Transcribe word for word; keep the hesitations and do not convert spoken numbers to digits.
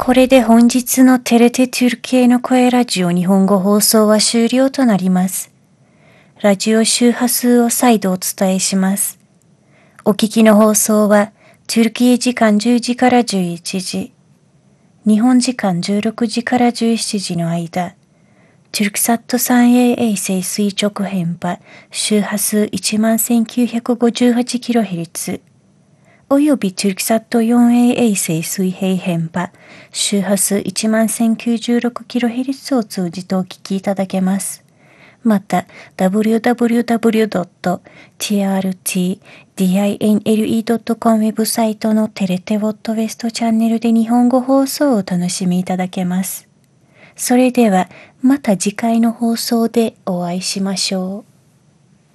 これで本日のテレテトゥルキエの声ラジオ日本語放送は終了となります。ラジオ周波数を再度お伝えします。お聞きの放送はトゥルキエ時間じゅうじからじゅういちじ、日本時間じゅうろくじからじゅうしちじの間、トゥルクサット スリーエー 衛星垂直変波周波数 いちまんせんきゅうひゃくごじゅうはちキロヘルツ、およびトゥルクサット フォーエー 衛星水平変波周波数 いちまんせんきゅうじゅうろくキロヘルツ を通じてお聞きいただけます。また ダブリューダブリューダブリュードットティーアールティーディーアイエヌエルイードットコム ウェブサイトのテレテウォットウェストチャンネルで日本語放送をお楽しみいただけます。それではまた次回の放送でお会いしましょう。